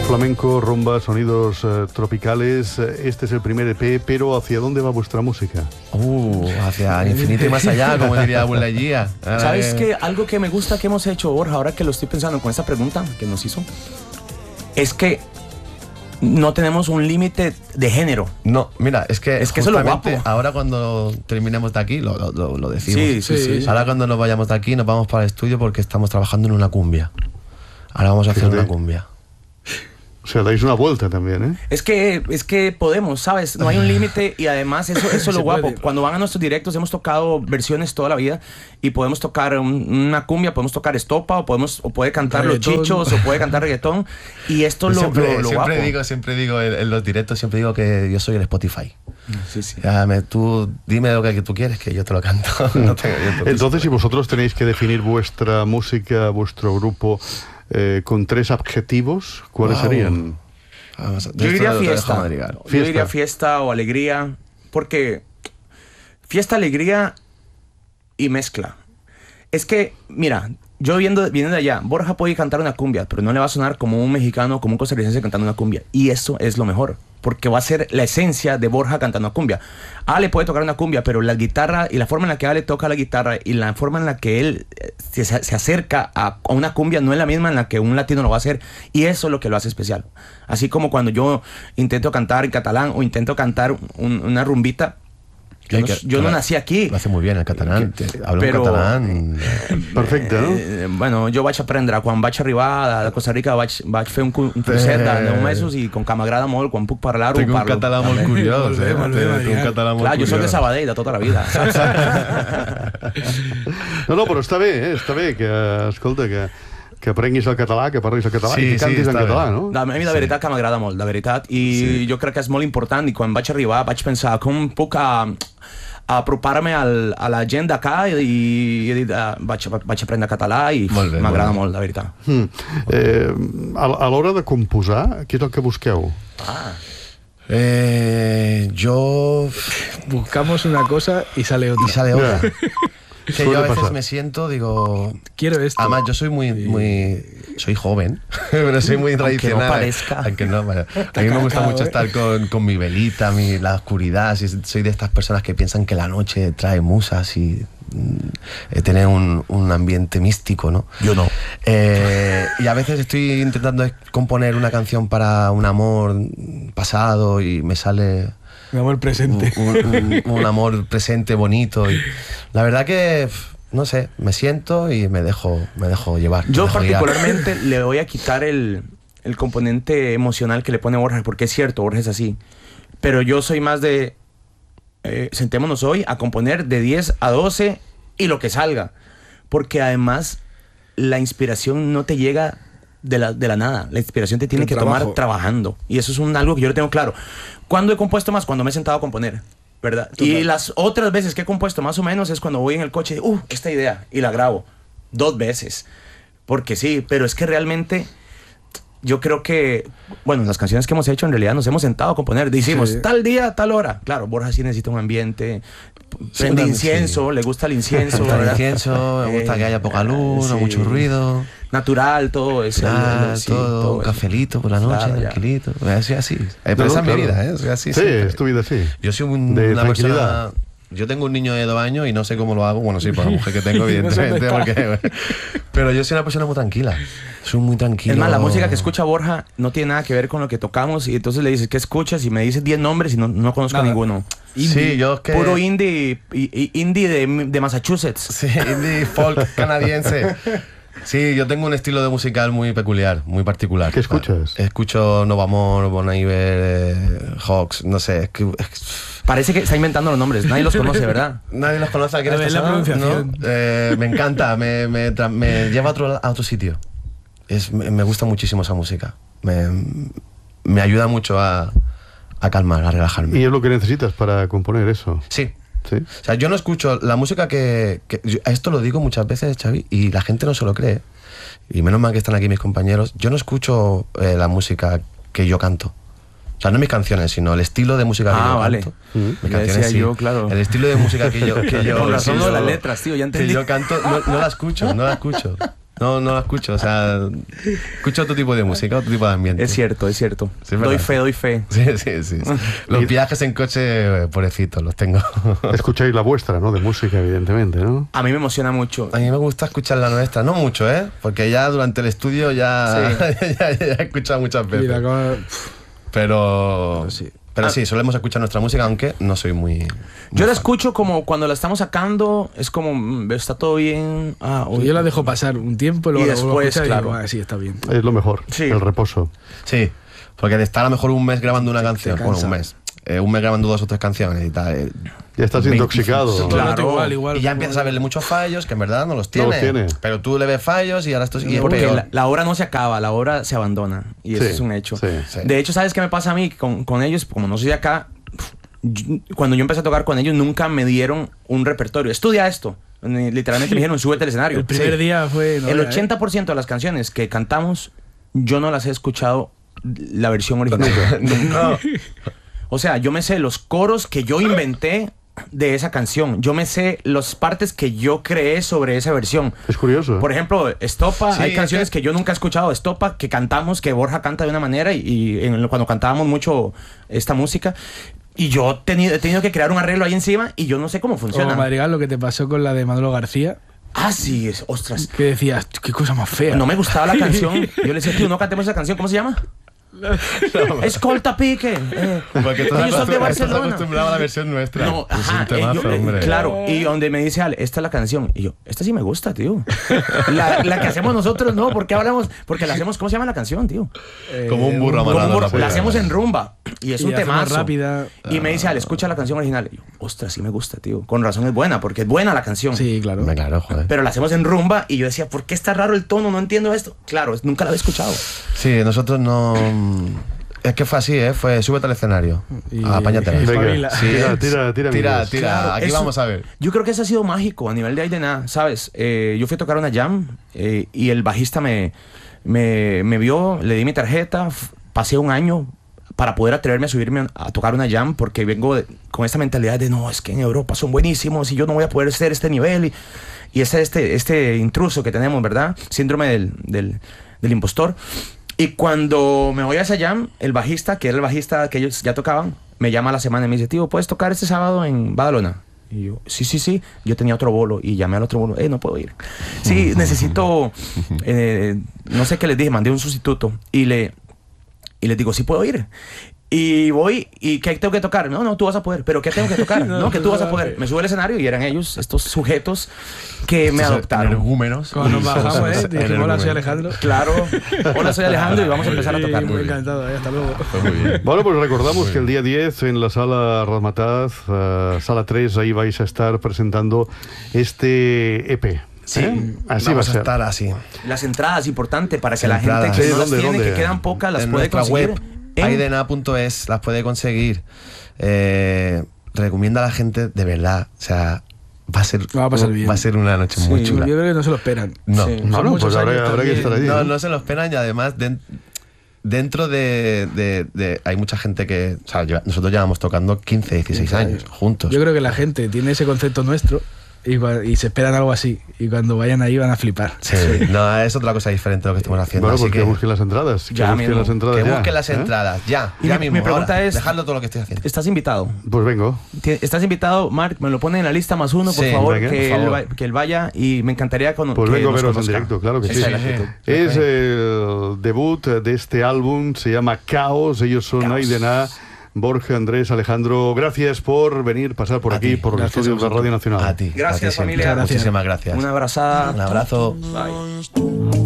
Flamenco, rumba, sonidos tropicales. Este es el primer EP, pero ¿hacia dónde va vuestra música? Hacia el infinito y más allá, como diría Bulayía. ¿Sabes qué? Algo que me gusta que hemos hecho, Borja, ahora que lo estoy pensando con esta pregunta que nos hizo, es que no tenemos un límite de género. No, mira, es que eso es lo guapo. Ahora cuando terminemos de aquí, lo decimos. Sí. Ahora cuando nos vayamos de aquí, nos vamos para el estudio porque estamos trabajando en una cumbia. Ahora vamos a hacer una cumbia. O sea, dais una vuelta también, ¿eh? Es que podemos, ¿sabes? No hay un límite y además eso es lo guapo. Cuando van a nuestros directos hemos tocado versiones toda la vida y podemos tocar una cumbia, podemos tocar estopa o puede cantar reggaetón. Los chichos o puede cantar reggaetón y esto lo guapo. Siempre digo en los directos, siempre digo que yo soy el Spotify. Sí. Tú dime lo que tú quieres que yo te lo canto. Entonces, si vosotros tenéis que definir vuestra música, vuestro grupo, con 3 adjetivos, ¿cuáles serían? Yo diría fiesta. Yo diría fiesta o alegría, porque fiesta, alegría y mezcla. Es que, mira, yo viendo de allá, Borja puede cantar una cumbia, pero no le va a sonar como un mexicano, como un costarricense cantando una cumbia. Y eso es lo mejor, porque va a ser la esencia de Borja cantando una cumbia. Ale puede tocar una cumbia, pero la guitarra y la forma en la que Ale toca la guitarra y la forma en la que él se acerca a una cumbia no es la misma en la que un latino lo va a hacer. Y eso es lo que lo hace especial. Así como cuando yo intento cantar en catalán o intento cantar una rumbita, yo no nací aquí. Lo hace muy bien el catalán. Hablo en catalán. Perfecte, no? Bueno, jo vaig aprendre quan vaig arribar a Costa Rica, vaig fer un curset de 9 mesos i com que m'agrada molt, quan puc parlar-ho, Tinc un parlo. català molt curiós, Tinc un català molt Clar, jo curiós. soc de Sabadell de tota la vida. No, però està bé que, escolta, que aprenguis el català, que parlis el català i que cantis en català, no? A mi de veritat que m'agrada molt, de veritat. I jo crec que és molt important i quan vaig arribar vaig pensar com puc apropar-me a la gent d'acá i he dit, vaig aprendre català i m'agrada molt, de veritat. A l'hora de composar, què és el que busqueu? Buscamos una cosa y sale otra. Que yo a veces me siento, digo... Quiero esto. Además, yo soy soy joven, pero soy muy tradicional. Aunque no parezca. Aunque no, bueno, a mí me gusta mucho estar con mi velita, la oscuridad. Soy de estas personas que piensan que la noche trae musas y tener un ambiente místico, ¿no? Yo no. Y a veces estoy intentando componer una canción para un amor pasado y me sale... Un amor presente. Un amor presente, bonito. Y la verdad que, no sé, me siento y me dejo llevar. Yo particularmente le voy a quitar el componente emocional que le pone Borja, porque es cierto, Borja es así. Pero yo soy más de, sentémonos hoy a componer de 10 a 12 y lo que salga. Porque además la inspiración no te llega de la nada. La inspiración te tiene que tomar trabajando. Y eso es algo que yo lo tengo claro. ¿Cuándo he compuesto más? Cuando me he sentado a componer, ¿verdad? Total. Y las otras veces que he compuesto más o menos es cuando voy en el coche y esta idea, y la grabo 2 veces. Porque sí, pero es que realmente yo creo que, bueno, las canciones que hemos hecho en realidad nos hemos sentado a componer. Decimos, tal día, tal hora. Claro, Borja sí necesita un ambiente. Prende incienso, le gusta el incienso. Me gusta que haya poca luz, no mucho ruido. Natural, todo eso. Todo un cafelito por la noche, tranquilito. Soy así. Pero esa es mi vida, soy así. Sí, es tu vida así. Yo soy una persona... Yo tengo un niño de 2 años y no sé cómo lo hago. Bueno, sí, por la mujer que tengo, evidentemente. Pero yo soy una persona muy tranquila. Soy muy tranquilo. Es más, la música que escucha Borja no tiene nada que ver con lo que tocamos. Y entonces le dices, ¿qué escuchas? Y me dices 10 nombres y no conozco ninguno. Indie. Sí, yo es que... Puro indie de Massachusetts. Sí, indie folk canadiense. Sí, yo tengo un estilo de musical muy peculiar, muy particular. ¿Qué escuchas? Escucho Novo Amor, Bon Iver, Hawks, no sé. Parece que está inventando los nombres, nadie los conoce, ¿verdad? Nadie los conoce. ¿Quieres la pronunciación? ¿No? Me encanta, me lleva a otro sitio. Me gusta muchísimo esa música. Me ayuda mucho a calmar, a relajarme. ¿Y es lo que necesitas para componer eso? Sí. ¿Sí? O sea, yo no escucho la música esto lo digo muchas veces, Xavi, y la gente no se lo cree. Y menos mal que están aquí mis compañeros. Yo no escucho la música que yo canto. O sea, no mis canciones, sino el estilo de música que yo canto. Mis canciones, sí. Yo, claro. El estilo de música que yo Con razón de las letras, tío, ya entendí. Que yo canto, no la escucho. No la escucho, o sea, escucho otro tipo de música, otro tipo de ambiente. Es cierto, es cierto. Sí, es doy verdad. fe. Sí. Los viajes en coche, pobrecitos, los tengo. Escucháis la vuestra, ¿no? De música, evidentemente, ¿no? A mí me emociona mucho. A mí me gusta escuchar la nuestra, no mucho, ¿eh? Porque ya durante el estudio ya, ya he escuchado muchas veces. Mira, Pero sí. Pero sí, solemos escuchar nuestra música, aunque no soy muy Yo la fan. escucho como cuando la estamos sacando, es como, está todo bien. Yo la dejo pasar un tiempo, luego Y la vuelvo a después, escuchar claro. y digo, sí, está bien. Es lo mejor, Sí. el reposo. Sí, porque de estar a lo mejor un mes grabando una canción, cansa. bueno, un mes grabando 2 o 3 canciones y tal. Ya estás 20 intoxicado. Todo Claro. el rato igual. Y ya empiezas a verle muchos fallos que en verdad no los No tiene. los tiene. Pero tú le ves fallos y ahora esto y es Porque peor. la obra no se acaba, la obra se abandona. Y eso Sí, es un hecho. sí. Sí. De hecho, ¿sabes qué me pasa a mí con ellos? Como no soy de acá, cuando yo empecé a tocar con ellos, nunca me dieron un repertorio. Estudia esto. Literalmente me dijeron, súbete al escenario. El primer día fue... El 80% de las canciones que cantamos, yo no las he escuchado la versión original. No. O sea, yo me sé los coros que yo inventé de esa canción. Yo me sé las partes que yo creé sobre esa versión. Es curioso. ¿eh? Por ejemplo, Estopa, Sí, hay canciones es que- que yo nunca he escuchado. Estopa, que cantamos, que Borja canta de una manera cuando cantábamos mucho esta música. Y yo he tenido que crear un arreglo ahí encima y yo no sé cómo funciona. Como Madrigal, lo que te pasó con la de Manolo García, Ah, sí, ostras. que decías, qué cosa más fea. No me gustaba la canción. Yo le decía, tío, no cantemos esa canción. ¿Cómo se llama? Escolta Pique. Porque tú Ellos son de estás Barcelona. acostumbrado a la versión nuestra. No, es ajá, un temazo, hombre. claro. Y donde me dice Ale, esta es la canción. Y yo, esta sí me gusta, tío. La que hacemos nosotros, no. ¿Por qué hablamos? Porque la hacemos, ¿cómo se llama la canción, tío? Como un burro Como amarrado. un burro. a la polla. La hacemos en rumba. Y es Y un hacemos temazo. rápida. Y me dice Ale, escucha la canción original. Y yo, ostras, sí me gusta, tío. Con razón es buena, porque es buena la canción. Sí, claro. Hombre, claro, joder. Pero la hacemos en rumba. Y yo decía, ¿por qué está raro el tono? No entiendo esto. Claro, nunca la había escuchado. Sí, nosotros no... Es que fue así, ¿eh? Fue súbete al escenario. Y- Apáñate. y- Venga, Espabila. Sí, tira, tira, amigos. tira. Aquí eso- vamos a ver. Yo creo que eso ha sido mágico a nivel de ahí de nada, ¿sabes? Yo fui a tocar una jam y el bajista me vio, le di mi tarjeta, pasé un año para poder atreverme a subirme a tocar una jam porque vengo con esta mentalidad de no, es que en Europa son buenísimos y yo no voy a poder ser este nivel y es este intruso que tenemos, ¿verdad? Síndrome del impostor. Y cuando me voy a esa jam, el bajista, que era el bajista que ellos ya tocaban, me llama a la semana y me dice, tío, ¿puedes tocar este sábado en Badalona? Y yo, sí. Yo tenía otro bolo y llamé al otro bolo, no puedo ir. Sí, necesito, no sé qué les dije, mandé un sustituto y les digo, sí puedo ir. Y voy, ¿y qué tengo que tocar? No, tú vas a poder. ¿Pero qué tengo que tocar? No, que tú vas a poder. Me sube al escenario y eran ellos, estos sujetos que me adoptaron. Energúmenos. Cuando nos bajamos, dijimos, hola, soy Alejandro. Claro. Hola, soy Alejandro y vamos a empezar a tocar. Muy encantado, hasta luego. Fue muy bien. Bueno, pues recordamos que el día 10 en la sala Razmataz, sala 3, ahí vais a estar presentando este EP. Sí, Así va a Vamos a ser. estar así. Las entradas, importante para que Las la gente entradas. que Sí, no las ¿dónde, tiene, dónde? que quedan pocas, las En puede nuestra conseguir. web, en- aidena.es, las puede conseguir. Recomienda a la gente, de verdad. O sea, va a pasar bien. Va a ser una noche muy Yo chula. creo que no se lo esperan. No. Sí. No, Son no, muchos pues habrá años que también. estar allí. No se lo esperan y además dentro de hay mucha gente que... O sea, nosotros llevamos tocando 15, 16 años juntos. Yo creo que la gente tiene ese concepto nuestro y se esperan algo así. Y cuando vayan ahí van a flipar. Sí, no, es otra cosa diferente lo que estamos haciendo. Bueno, así pues que que busquen las entradas. Ya mismo. que ya, busquen las ¿eh? entradas, ya. Y ya mi mismo, pregunta ahora. es- Dejadlo todo lo que estoy haciendo. Estás invitado. Pues vengo. Estás invitado, Marc, me lo pone en la lista +1, por Sí, favor, venga, que, por él favor. que él vaya y me encantaría Pues que vengo a nos veros en conozca. directo, claro que sí. Esa es la actitud. Es el debut de este álbum, se llama Caos. Ellos son Caos. Aidena, Borja, Andrés, Alejandro. Gracias por venir, pasar por A aquí, ti. por los Gracias estudios a de Radio Nacional. A ti. Gracias, a ti siempre. familia. Muchas gracias. Muchísimas gracias. Una abrazada. Un abrazo. Bye.